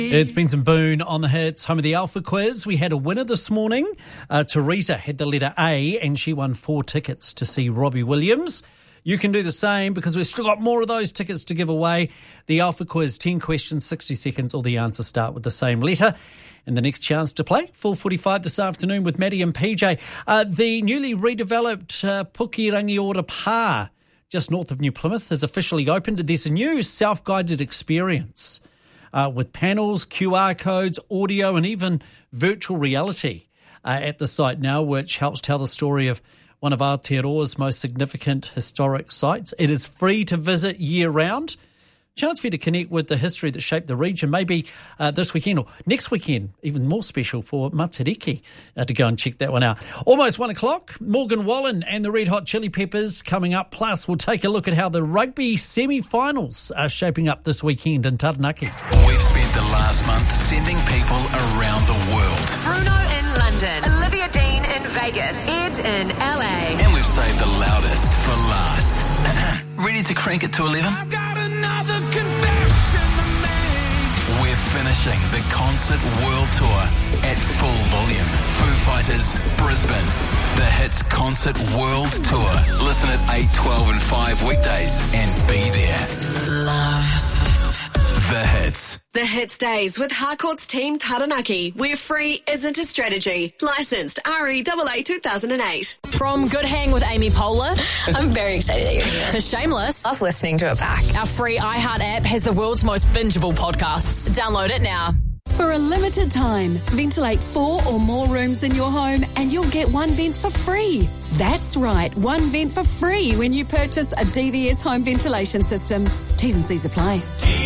It's Benson Boone on the Hits, home of the Alpha Quiz. We had a winner this morning. Teresa had the letter A and she won 4 tickets to see Robbie Williams. You can do the same because we've still got more of those tickets to give away. The Alpha Quiz, 10 questions, 60 seconds. All the answers start with the same letter. And the next chance to play, 4:45 this afternoon with Maddie and PJ. The newly redeveloped Pukerangi Ora Pa, just north of New Plymouth, has officially opened. There's a new self-guided experience with panels, QR codes, audio, and even virtual reality at the site now, which helps tell the story of one of Aotearoa's most significant historic sites. It is free to visit year-round. Chance for you to connect with the history that shaped the region, maybe this weekend or next weekend, even more special for Matariki to go and check that one out. Almost 1 o'clock, Morgan Wallen and the Red Hot Chili Peppers coming up. Plus, we'll take a look at how the rugby semi-finals are shaping up this weekend in Taranaki. We've spent the last month sending people around the world. Bruno in London, Olivia Dean in Vegas, Ed in LA. And we've saved the loudest for last. Ready to crank it to 11? I've got another confession to make. We're finishing the concert world tour at full volume. Foo Fighters, Brisbane. The Hits Concert World Tour. Listen at 8, 12 and 5 weekdays and be there. Love. The Hits. The Hits Days with Harcourt's Team Taranaki, where free isn't a strategy. Licensed REAA 2008. From Good Hang with Amy Poehler I'm very excited that you're here. to Shameless, Love listening to it back. our free iHeart app has the world's most bingeable podcasts. Download it now. For a limited time, ventilate 4 or more rooms in your home and you'll get 1 vent for free. That's right, 1 vent for free when you purchase a DVS home ventilation system. T's and C's apply.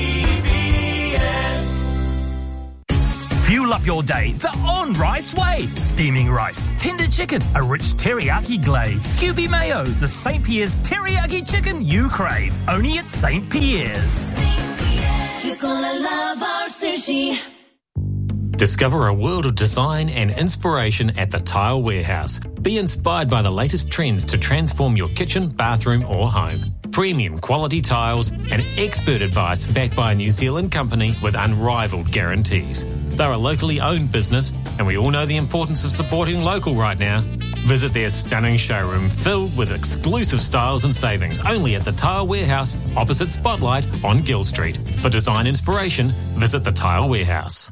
Fuel up your day the on-rice way. Steaming rice, tender chicken, a rich teriyaki glaze, QB mayo, the St. Pierre's teriyaki chicken you crave. Only at St. Pierre's. You're gonna love our sushi. Discover a world of design and inspiration at the Tile Warehouse. Be inspired by the latest trends to transform your kitchen, bathroom or home. Premium quality tiles and expert advice backed by a New Zealand company with unrivaled guarantees. They're a locally owned business and we all know the importance of supporting local right now. Visit their stunning showroom filled with exclusive styles and savings only at the Tile Warehouse opposite Spotlight on Gill Street. For design inspiration, visit the Tile Warehouse.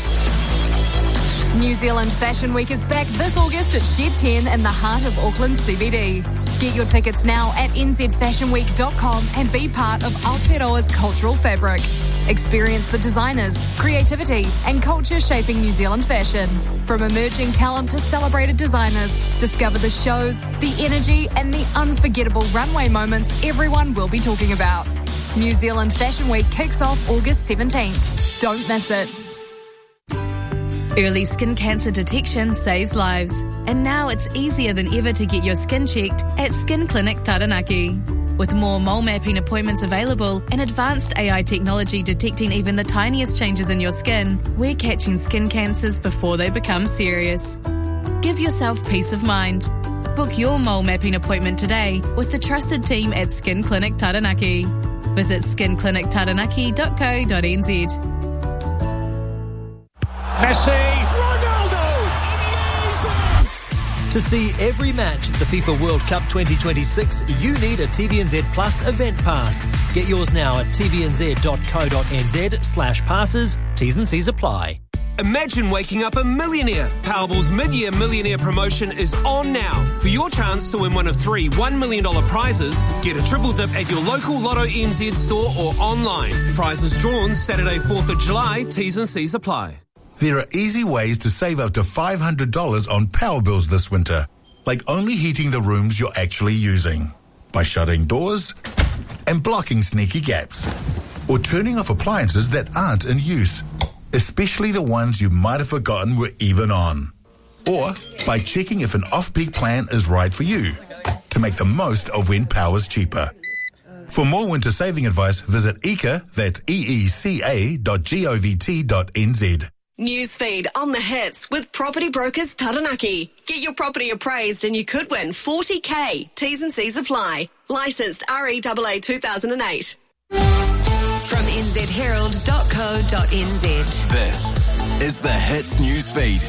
New Zealand Fashion Week is back this August at Shed 10 in the heart of Auckland CBD. Get your tickets now at nzfashionweek.com and be part of Aotearoa's cultural fabric. Experience the designers, creativity and culture shaping New Zealand fashion. From emerging talent to celebrated designers, discover the shows, the energy and the unforgettable runway moments everyone will be talking about. New Zealand Fashion Week kicks off August 17th. Don't miss it. Early skin cancer detection saves lives. And now it's easier than ever to get your skin checked at Skin Clinic Taranaki. With more mole mapping appointments available and advanced AI technology detecting even the tiniest changes in your skin, we're catching skin cancers before they become serious. Give yourself peace of mind. Book your mole mapping appointment today with the trusted team at Skin Clinic Taranaki. Visit skinclinictaranaki.co.nz. Messi! To see every match at the FIFA World Cup 2026, you need a TVNZ Plus event pass. Get yours now at tvnz.co.nz/passes. T's and C's apply. Imagine waking up a millionaire. Powerball's mid-year millionaire promotion is on now. For your chance to win one of 3 $1 million prizes, get a triple dip at your local Lotto NZ store or online. Prizes drawn Saturday 4th of July. T's and C's apply. There are easy ways to save up to $500 on power bills this winter, like only heating the rooms you're actually using, by shutting doors and blocking sneaky gaps, or turning off appliances that aren't in use, especially the ones you might have forgotten were even on, or by checking if an off-peak plan is right for you, to make the most of when power's cheaper. For more winter saving advice, visit EECA, that's eeca.govt.nz. Newsfeed on the Hits with Property Brokers Taranaki. Get your property appraised and you could win $40,000. T's and C's apply. Licensed REAA 2008. From nzherald.co.nz. This is the Hits News Feed.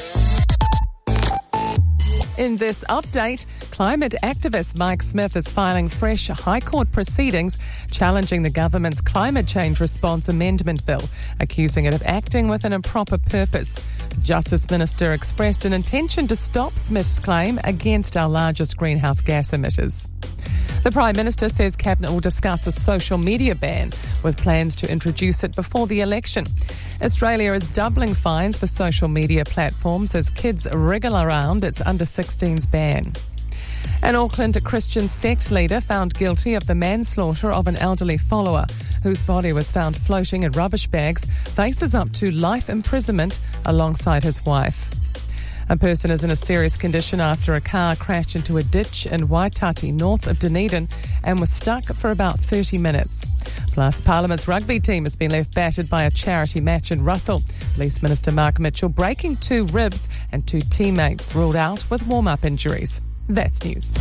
In this update, climate activist Mike Smith is filing fresh High Court proceedings challenging the government's climate change response amendment bill, accusing it of acting with an improper purpose. The Justice Minister expressed an intention to stop Smith's claim against our largest greenhouse gas emitters. The Prime Minister says Cabinet will discuss a social media ban with plans to introduce it before the election. Australia is doubling fines for social media platforms as kids wriggle around its under-16s ban. An Auckland Christian sect leader found guilty of the manslaughter of an elderly follower whose body was found floating in rubbish bags faces up to life imprisonment alongside his wife. A person is in a serious condition after a car crashed into a ditch in Waitati, north of Dunedin, and was stuck for about 30 minutes. Plus, Parliament's rugby team has been left battered by a charity match in Russell. Police Minister Mark Mitchell breaking 2 ribs and 2 teammates ruled out with warm-up injuries. That's news.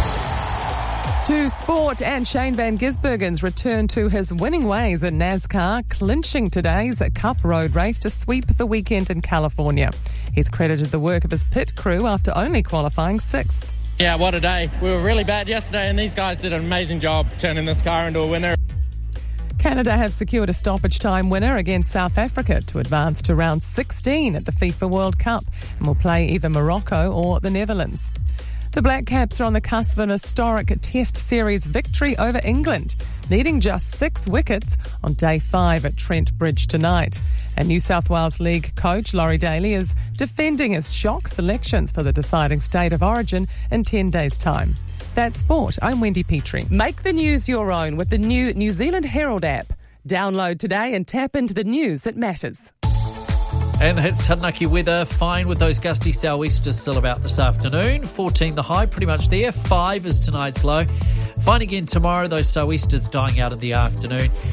To sport, and Shane Van Gisbergen's return to his winning ways in NASCAR, clinching today's Cup Road race to sweep the weekend in California. He's credited the work of his pit crew after only qualifying 6th. Yeah, what a day. We were really bad yesterday and these guys did an amazing job turning this car into a winner. Canada have secured a stoppage time winner against South Africa to advance to round 16 at the FIFA World Cup and will play either Morocco or the Netherlands. The Black Caps are on the cusp of an historic Test Series victory over England, needing just 6 wickets on day 5 at Trent Bridge tonight. And New South Wales League coach Laurie Daly is defending his shock selections for the deciding state of origin in 10 days' time. That's sport. I'm Wendy Petrie. Make the news your own with the new New Zealand Herald app. Download today and tap into the news that matters. And the Hits Taranaki weather, fine with those gusty sou'easters still about this afternoon. 14 the high, pretty much there. 5 is tonight's low. Fine again tomorrow, those sou'easters dying out in the afternoon.